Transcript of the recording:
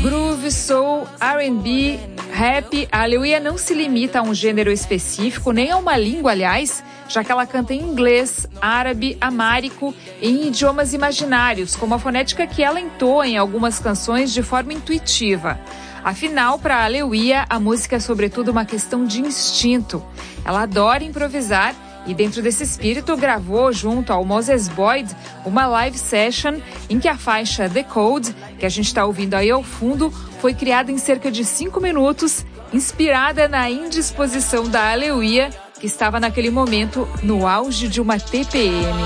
Groove, soul, R&B, rap, a Aleluia não se limita a um gênero específico, nem a uma língua, aliás, já que ela canta em inglês, árabe, amárico e em idiomas imaginários, como a fonética que ela entoa em algumas canções de forma intuitiva. Afinal, para a Aleluia, a música é sobretudo uma questão de instinto. Ela adora improvisar e dentro desse espírito gravou junto ao Moses Boyd uma live session em que a faixa The Code, que a gente está ouvindo aí ao fundo, foi criada em cerca de 5 minutos, inspirada na indisposição da Aleluia, que estava naquele momento no auge de uma TPM.